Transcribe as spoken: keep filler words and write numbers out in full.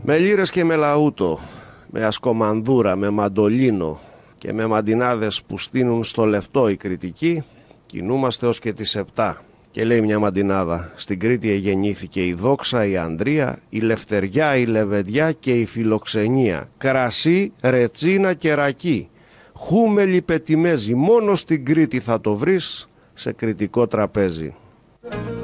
Με λύρες και με λαούτο, με ασκομανδούρα, με μαντολίνο και με μαντινάδες που στείνουν στο λεφτό οι κριτικοί, κινούμαστε ως και τις επτά. Και λέει μια μαντινάδα: στην Κρήτη εγεννήθηκε η δόξα, η Ανδρεία, η λευτεριά, η λεβεδιά και η φιλοξενία. Κρασί, ρετσίνα και ρακί. Χούμελι πετιμέζι, μόνο στην Κρήτη θα το βρεις σε κριτικό τραπέζι.